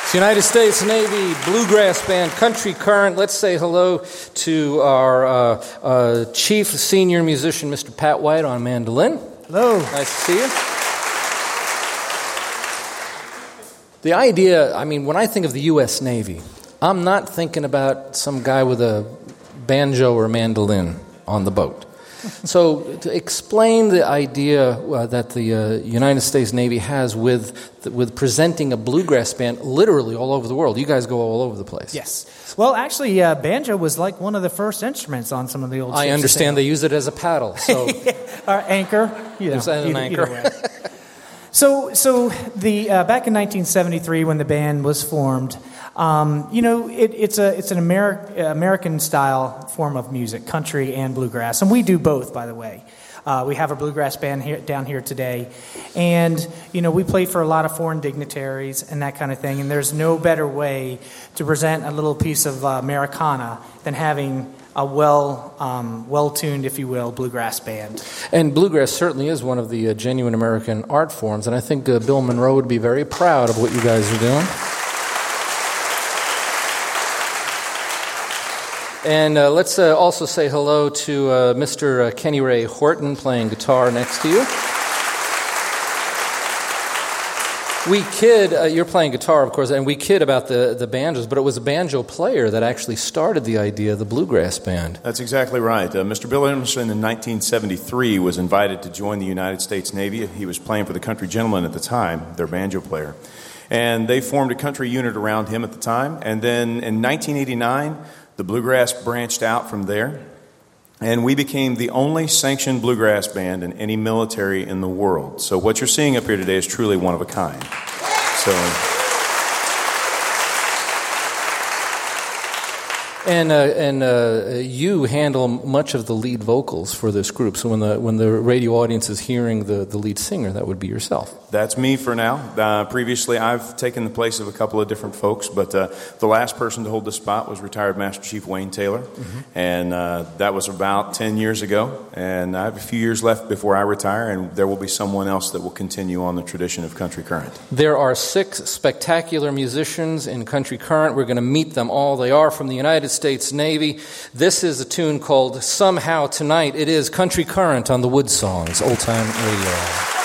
It's United States Navy Bluegrass Band, Country Current. Let's say hello to our chief senior musician, Mr. Pat White, on mandolin. Hello. Nice to see you. The idea, I mean, when I think of the U.S. Navy, I'm not thinking about some guy with a banjo or mandolin on the boat. So to explain the idea that the United States Navy has with presenting a bluegrass band literally all over the world. You guys go all over the place. Yes. Well, actually, banjo was like one of the first instruments on some of the old ships. I understand they use it as a paddle. So Or anchor. An anchor. Either way. So back in 1973 when the band was formed, it's an American style form of music, country and bluegrass, and we do both, by the way. We have a bluegrass band down here today, and we play for a lot of foreign dignitaries and that kind of thing. And there's no better way to present a little piece of Americana than having a well-tuned, if you will, bluegrass band. And bluegrass certainly is one of the genuine American art forms, and I think Bill Monroe would be very proud of what you guys are doing. And let's also say hello to Mr. Kenny Ray Horton playing guitar next to you. We kid, you're playing guitar, of course, and we kid about the banjos, but it was a banjo player that actually started the idea of the bluegrass band. That's exactly right. Mr. Bill Emerson in 1973 was invited to join the United States Navy. He was playing for the Country Gentlemen at the time, their banjo player. And they formed a country unit around him at the time. And then in 1989, the bluegrass branched out from there, and we became the only sanctioned bluegrass band in any military in the world. So what you're seeing up here today is truly one of a kind. And you handle much of the lead vocals for this group. So when the radio audience is hearing the lead singer, that would be yourself. That's me for now. Previously, I've taken the place of a couple of different folks, but the last person to hold the spot was retired Master Chief Wayne Taylor, and that was about 10 years ago. And I have a few years left before I retire, and there will be someone else that will continue on the tradition of Country Current. There are 6 spectacular musicians in Country Current. We're going to meet them all. They are from the United States Navy. This is a tune called Somehow Tonight. It is Country Current on the Wood Songs, Old Time Radio.